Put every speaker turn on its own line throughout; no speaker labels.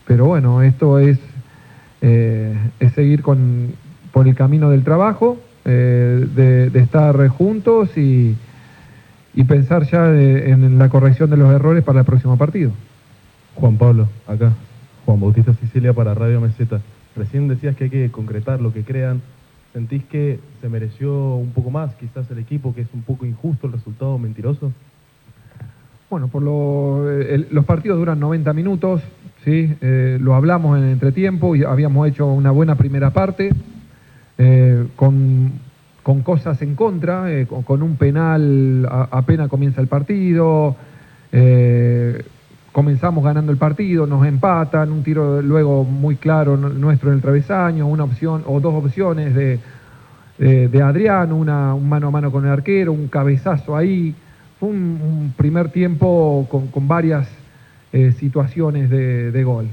pero bueno, esto es seguir por el camino del trabajo, de estar juntos y pensar ya en la corrección de los errores para el próximo partido.
Juan Pablo, acá. Juan Bautista Sicilia para Radio Meseta. Recién decías que hay que concretar lo que crean. ¿Sentís que se mereció un poco más, quizás el equipo, que es un poco injusto el resultado mentiroso?
Bueno, los partidos duran 90 minutos, ¿sí? Lo hablamos en el entretiempo y habíamos hecho una buena primera parte, con cosas en contra, con un penal apenas comienza el partido, comenzamos ganando el partido, nos empatan, un tiro luego muy claro nuestro en el travesaño, una opción o dos opciones de Adriano, un mano a mano con el arquero, un cabezazo ahí. Fue un primer tiempo con varias situaciones de gol.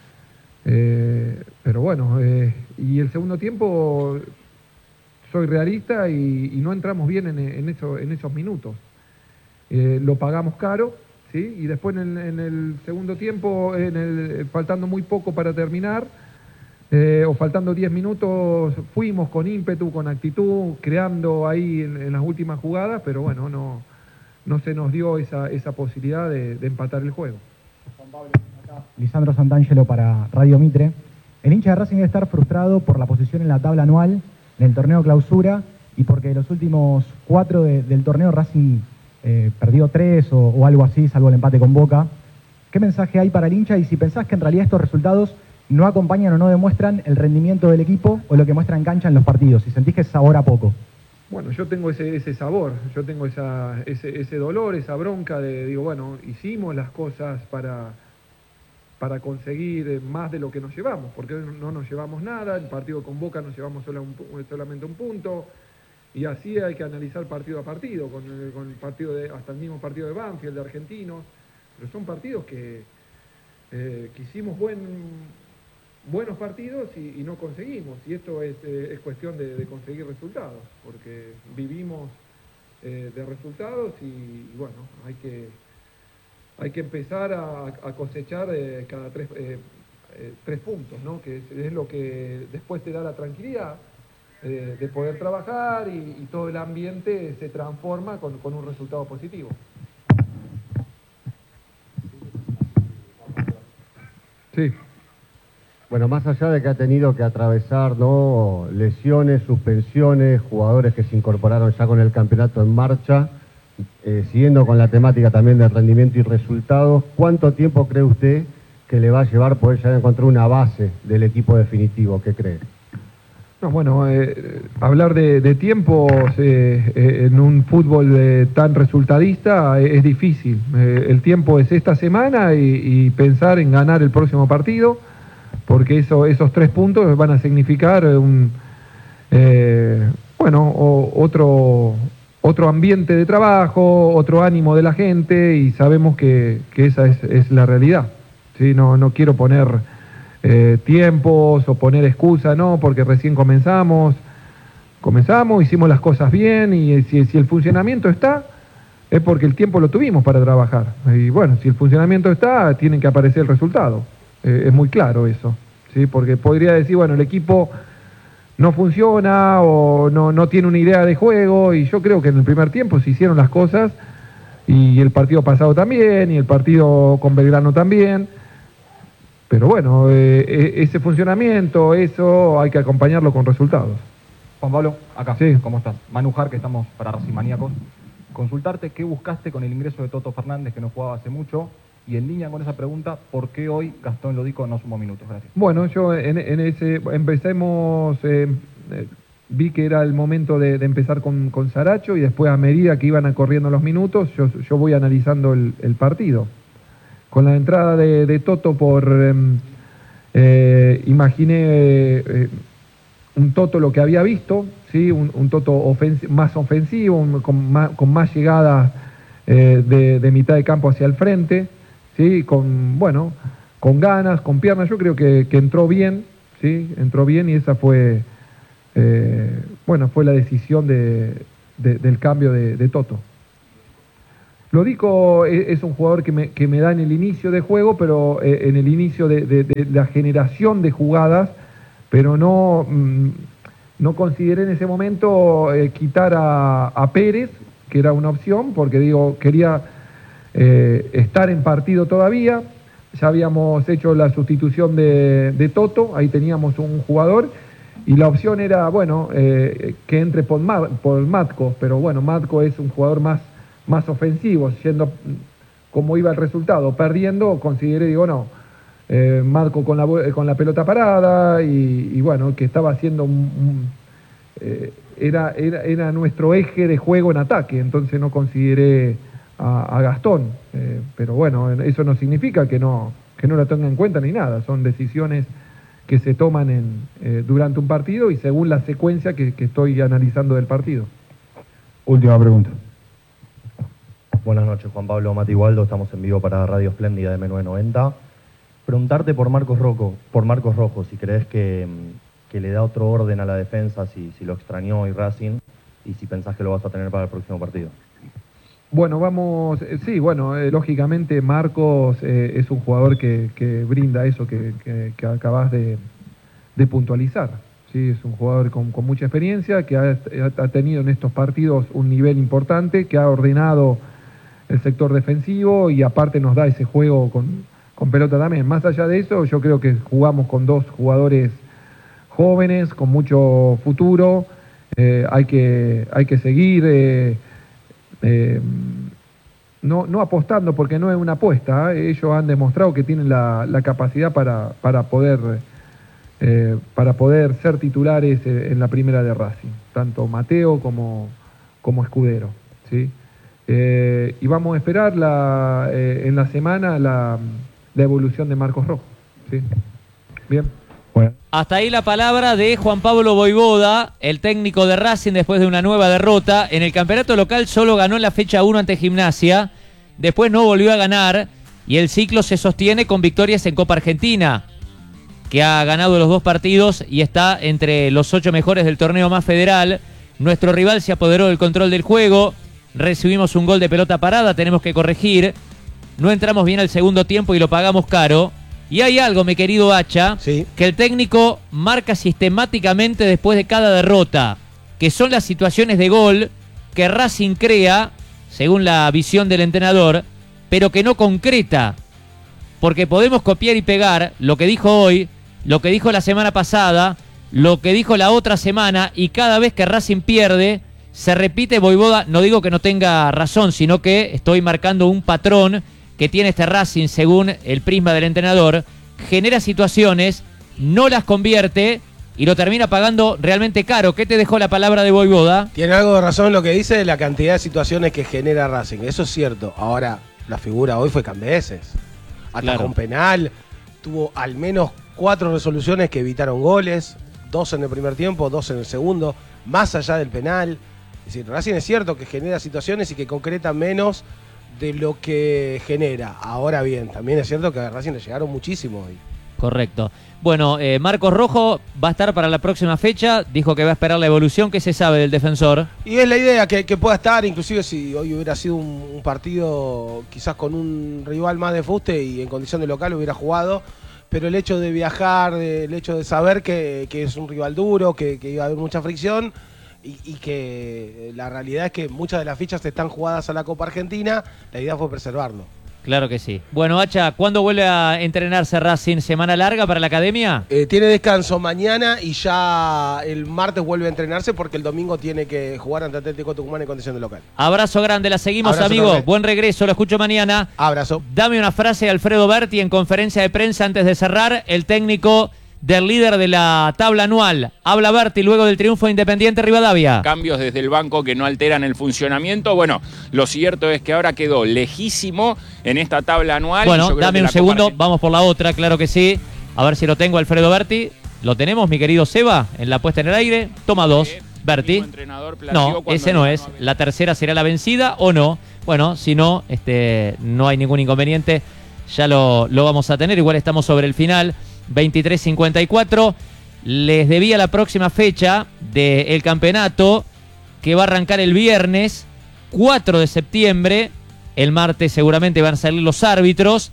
Pero bueno, y el segundo tiempo soy realista y no entramos bien en esos minutos. Lo pagamos caro, ¿sí? Y después en el segundo tiempo, faltando muy poco para terminar, o faltando 10 minutos, fuimos con ímpetu, con actitud, creando ahí en las últimas jugadas, pero bueno, no se nos dio esa posibilidad de empatar el juego.
Juan Pablo, acá. Lisandro Santangelo para Radio Mitre. El hincha de Racing debe estar frustrado por la posición en la tabla anual, en el torneo clausura, y porque los últimos 4 del torneo Racing perdió 3 o algo así, salvo el empate con Boca. ¿Qué mensaje hay para el hincha? Y si pensás que en realidad estos resultados no acompañan o no demuestran el rendimiento del equipo o lo que muestra en cancha en los partidos, si sentís que sabor a poco.
Bueno, yo tengo ese sabor, yo tengo ese dolor, esa bronca digo, bueno, hicimos las cosas para conseguir más de lo que nos llevamos, porque no nos llevamos nada, el partido con Boca nos llevamos solamente un punto, y así hay que analizar partido a partido, con el partido hasta el mismo partido de Banfield, de Argentinos, pero son partidos que hicimos buenos partidos y no conseguimos, y esto es cuestión de conseguir resultados, porque vivimos de resultados y bueno, hay que empezar a cosechar cada 3 puntos, ¿no? Que es lo que después te da la tranquilidad de poder trabajar y todo el ambiente se transforma con un resultado positivo. Sí.
Bueno, más allá de que ha tenido que atravesar, ¿no?, lesiones, suspensiones, jugadores que se incorporaron ya con el campeonato en marcha, siguiendo con la temática también del rendimiento y resultados, ¿cuánto tiempo cree usted que le va a llevar poder ya encontrar una base del equipo definitivo? ¿Qué cree?
No, bueno, hablar de tiempos en un fútbol tan resultadista es difícil. El tiempo es esta semana y pensar en ganar el próximo partido, porque esos 3 puntos van a significar otro ambiente de trabajo, otro ánimo de la gente, y sabemos que esa es la realidad. ¿Sí? No quiero poner tiempos o poner excusas, no, porque recién comenzamos, hicimos las cosas bien, y si el funcionamiento está, es porque el tiempo lo tuvimos para trabajar. Y bueno, si el funcionamiento está, tienen que aparecer el resultado. Es muy claro eso, ¿sí? Porque podría decir, bueno, el equipo no funciona o no tiene una idea de juego, y yo creo que en el primer tiempo se hicieron las cosas, y el partido pasado también, y el partido con Belgrano también, pero bueno, ese funcionamiento, eso hay que acompañarlo con resultados.
Juan Pablo, acá,
sí.
¿Cómo estás? Manujar, que estamos para Racing Maníacos. Consultarte qué buscaste con el ingreso de Toto Fernández, que no jugaba hace mucho, y en línea con esa pregunta, ¿por qué hoy Gastón Lodico no sumó minutos? Gracias.
Bueno, yo empecemos, vi que era el momento de empezar con Saracho, y después a medida que iban corriendo los minutos, yo voy analizando el partido. Con la entrada de Toto imaginé un Toto lo que había visto, ¿sí? Un Toto más ofensivo, con más llegadas de mitad de campo hacia el frente, ¿sí? Con ganas, con piernas. Yo creo que entró bien, ¿sí? Entró bien, y esa fue la decisión del cambio de Toto. Lodico es un jugador que me da en el inicio de juego, pero en el inicio de la generación de jugadas, pero no consideré en ese momento quitar a Pérez, que era una opción, porque digo, quería estar en partido todavía. Ya habíamos hecho la sustitución de Toto, ahí teníamos un jugador, y la opción era, bueno, que entre por Matko, pero bueno, Matko es un jugador más ofensivo, siendo como iba el resultado, perdiendo, consideré, digo, no, Matko con la pelota parada, y bueno, que estaba haciendo era nuestro eje de juego en ataque, entonces no consideré a Gastón, pero bueno, eso no significa que no lo tenga en cuenta ni nada, son decisiones que se toman durante un partido y según la secuencia que estoy analizando del partido.
Última pregunta.
Buenas noches, Juan Pablo, Mati Waldo, estamos en vivo para Radio Espléndida de M990. Preguntarte por Marcos Rojo, si crees que le da otro orden a la defensa, si lo extrañó hoy Racing, y si pensás que lo vas a tener para el próximo partido.
Bueno, sí, bueno, lógicamente Marcos es un jugador que brinda eso que acabas de puntualizar. Sí, es un jugador con mucha experiencia, que ha tenido en estos partidos un nivel importante, que ha ordenado el sector defensivo y aparte nos da ese juego con pelota también. Más allá de eso, yo creo que jugamos con dos jugadores jóvenes, con mucho futuro, hay que seguir... no apostando porque no es una apuesta, ellos han demostrado que tienen la capacidad para poder ser titulares en la primera de Racing, tanto Mateo como Escudero, ¿sí? Y vamos a esperar en la semana la evolución de Marcos Rojo, ¿sí? Bien.
Bueno.
Hasta ahí la palabra de Juan Pablo Vojvoda, el técnico de Racing después de una nueva derrota. En el campeonato local solo ganó en la fecha 1 ante Gimnasia, después no volvió a ganar y el ciclo se sostiene con victorias en Copa Argentina, que ha ganado los 2 partidos y está entre los 8 mejores del torneo más federal. Nuestro rival se apoderó del control del juego, recibimos un gol de pelota parada, tenemos que corregir, no entramos bien al segundo tiempo y lo pagamos caro. Y hay algo, mi querido Hacha,
sí,
que el técnico marca sistemáticamente después de cada derrota, que son las situaciones de gol que Racing crea, según la visión del entrenador, pero que no concreta. Porque podemos copiar y pegar lo que dijo hoy, lo que dijo la semana pasada, lo que dijo la otra semana, y cada vez que Racing pierde, se repite Vojvoda. No digo que no tenga razón, sino que estoy marcando un patrón que tiene este Racing según el prisma del entrenador, genera situaciones, no las convierte y lo termina pagando realmente caro. ¿Qué te dejó la palabra de Vojvoda?
Tiene algo de razón lo que dice de la cantidad de situaciones que genera Racing, eso es cierto. Ahora, la figura hoy fue Cambeses, atajó un penal, tuvo al menos 4 resoluciones que evitaron goles, 2 en el primer tiempo, 2 en el segundo, más allá del penal. Es decir, Racing es cierto que genera situaciones y que concreta menos de lo que genera. Ahora bien, también es cierto que a Racing le llegaron muchísimo hoy.
Correcto. Bueno, Marcos Rojo va a estar para la próxima fecha, dijo que va a esperar la evolución. ¿Qué se sabe del defensor?
Y es la idea que pueda estar, inclusive si hoy hubiera sido un partido quizás con un rival más de fuste y en condición de local hubiera jugado, pero el hecho de viajar, el hecho de saber que es un rival duro, que iba a haber mucha fricción, y que la realidad es que muchas de las fichas están jugadas a la Copa Argentina, la idea fue preservarlo.
Claro que sí. Bueno, Hacha, ¿cuándo vuelve a entrenarse Racing? ¿Semana larga para la academia?
Tiene descanso mañana y ya el martes vuelve a entrenarse porque el domingo tiene que jugar ante Atlético Tucumán en condición de local.
Abrazo grande, la seguimos,
Abrazo
amigo.
grande.
Buen regreso, lo escucho mañana.
Abrazo.
Dame una frase de Alfredo Berti en conferencia de prensa antes de cerrar. El técnico del líder de la tabla anual. Habla Berti luego del triunfo de Independiente Rivadavia.
Cambios desde el banco que no alteran el funcionamiento. Bueno, lo cierto es que ahora quedó lejísimo en esta tabla anual.
Bueno, dame un segundo, vamos por la otra, claro que sí. A ver si lo tengo, Alfredo Berti. ¿Lo tenemos, mi querido Seba, en la puesta en el aire? Toma 2, Berti. No, ese no es. La tercera será la vencida o no. Bueno, si no, no hay ningún inconveniente. Ya lo vamos a tener. Igual estamos sobre el final. 23:54. Les debía la próxima fecha del campeonato, que va a arrancar el viernes 4 de septiembre El martes seguramente van a salir los árbitros.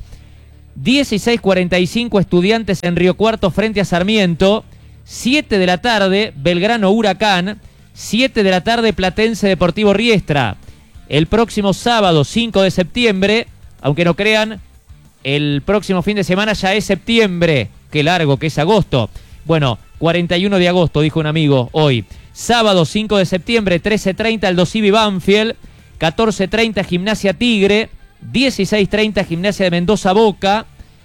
16:45 Estudiantes en Río Cuarto frente a Sarmiento. 7 de la tarde Belgrano Huracán. 7 de la tarde Platense Deportivo Riestra. El próximo sábado 5 de septiembre, aunque no crean, el próximo fin de semana ya es septiembre. Qué largo que es agosto. Bueno, 41 de agosto, dijo un amigo hoy. Sábado 5 de septiembre, 13:30 Aldo Civi Banfield. 14:30 Gimnasia Tigre. 16:30 Gimnasia de Mendoza Boca.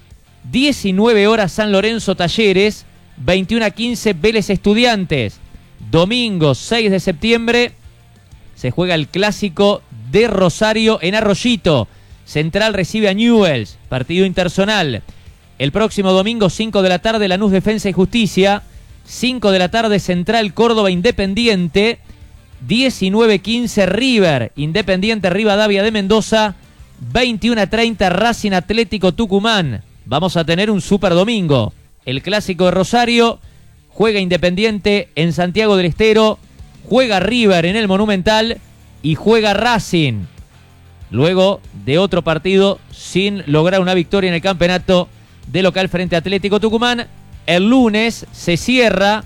19 horas San Lorenzo Talleres. 21:15 Vélez Estudiantes. Domingo 6 de septiembre se juega el clásico de Rosario en Arroyito. Central recibe a Newell's, partido interzonal. El próximo domingo 5 de la tarde Lanús Defensa y Justicia. 5 de la tarde Central Córdoba Independiente. 19:15 River Independiente Rivadavia de Mendoza. 21:30 Racing Atlético Tucumán. Vamos a tener un super domingo. El clásico de Rosario, juega Independiente en Santiago del Estero, juega River en el Monumental y juega Racing. Luego de otro partido sin lograr una victoria en el campeonato de local frente a Atlético Tucumán. El lunes se cierra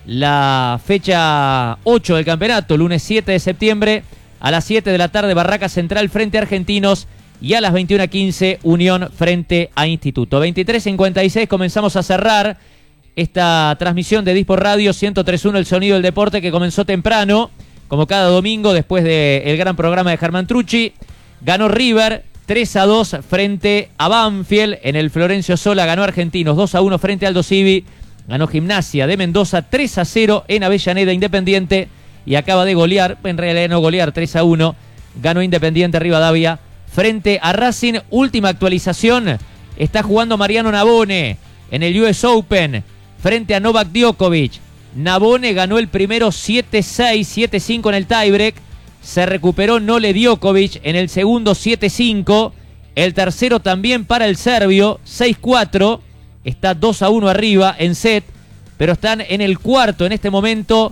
la fecha 8 del campeonato, lunes 7 de septiembre, a las 7 de la tarde Barraca Central frente a Argentinos y a las 21:15 Unión frente a Instituto. 23:56 comenzamos a cerrar esta transmisión de Dispor Radio 103.1 El Sonido del Deporte, que comenzó temprano, como cada domingo, después del gran programa de Germán Trucci. Ganó River 3-2 frente a Banfield en el Florencio Sola, ganó Argentinos 2-1 frente a Aldo Civi, ganó Gimnasia de Mendoza 3-0 en Avellaneda Independiente y acaba de golear, en realidad no golear, 3-1, ganó Independiente Rivadavia frente a Racing. Última actualización, está jugando Mariano Nabone en el US Open frente a Novak Djokovic. Nabone ganó el primero 7-6, 7-5 en el tiebreak. Se recuperó Nole Djokovic en el segundo 7-5. El tercero también para el serbio 6-4. Está 2-1 arriba en set, pero están en el cuarto en este momento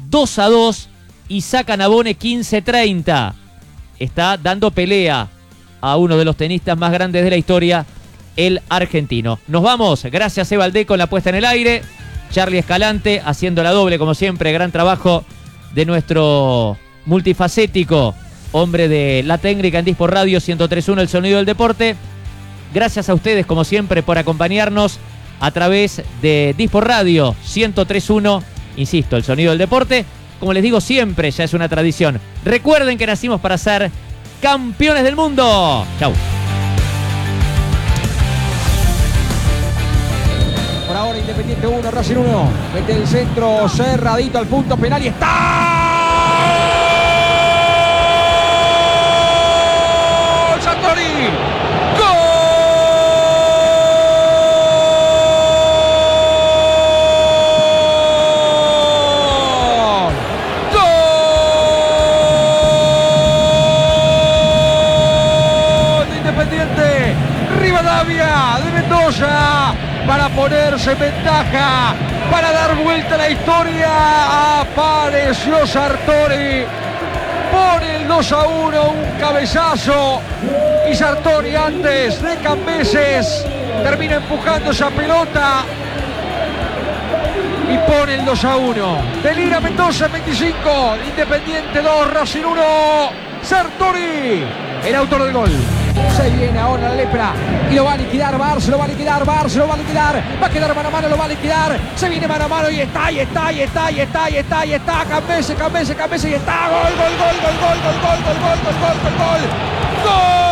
2-2 y saca Nabone 15-30. Está dando pelea a uno de los tenistas más grandes de la historia, el argentino. Nos vamos, gracias Eva Aldeco en la puesta en el aire, Charlie Escalante haciendo la doble como siempre, gran trabajo de nuestro multifacético hombre de la técnica en Dispor Radio 103.1 El Sonido del Deporte. Gracias a ustedes como siempre por acompañarnos a través de Dispor Radio 103.1, insisto, El Sonido del Deporte. Como les digo siempre, ya es una tradición. Recuerden que nacimos para ser campeones del mundo. Chau.
Por ahora Independiente 1, Racing 1. Mete el centro cerradito al punto penal y está. ¡Gol! ¡Sartori! ¡Gol! Rivadavia de Mendoza para ponerse en ventaja, para dar vuelta a la historia. Apareció Sartori, pone el 2-1, un cabezazo, y Sartori antes de Cambeses termina empujando esa pelota y pone el 2-1. Delira Mendoza en 25, Independiente 2, Racing 1. Sartori, el autor del gol. Se viene ahora la lepra y lo va a liquidar Barça, lo va a liquidar, Barça lo va a liquidar, va a quedar mano a mano, lo va a liquidar, se viene mano a mano y está, y está, y está, y está, y está, y está, Cambeses, Cambeses, Cambeses y está, gol, gol, gol, gol, gol, gol, gol, gol, gol, gol, gol, gol, gol, gol.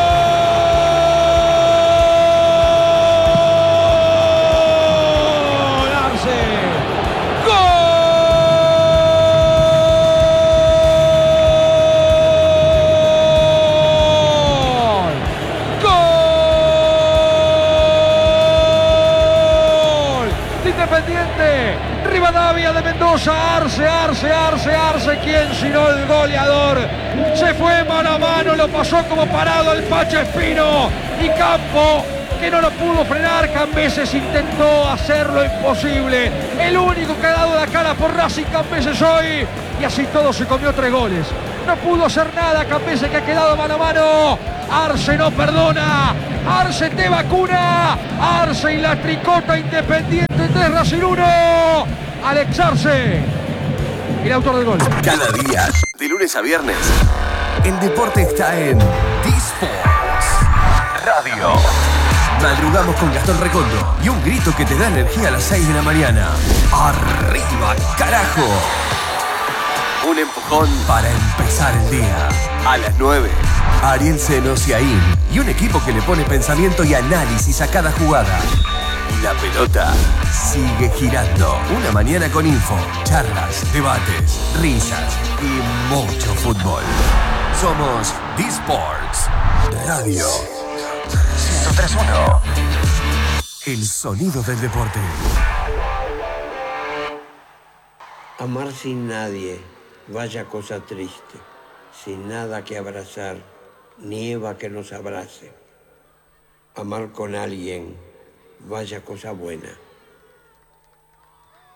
Independiente, Rivadavia de Mendoza, Arce, ¿quién sino el goleador? Se fue mano a mano, lo pasó como parado el Pacha Espino y Campo, que no lo pudo frenar. Cambeses intentó hacer lo imposible, el único que ha dado la cara por Racing Cambeses hoy, y así todo se comió 3 goles. No pudo hacer nada Cambeses, que ha quedado mano a mano Arce no perdona. Arce te vacuna. Arce y la tricota Independiente 3, Racing 1. Alex Arce, el autor del gol.
Cada día, de lunes a viernes, el deporte está en D-Sports Radio. Madrugamos con Gastón Recondo y un grito que te da energía a las 6 de la mañana. ¡Arriba, carajo! Un empujón para empezar el día. A las 9, Ariel Senosiaín y un equipo que le pone pensamiento y análisis a cada jugada. Y la pelota sigue girando. Una mañana con info, charlas, debates, risas y mucho fútbol. Somos D-Sports Radio 103.1. El sonido del deporte.
Amar sin nadie, vaya cosa triste. Sin nada que abrazar, nieva que nos abrace. Amar con alguien, vaya cosa buena.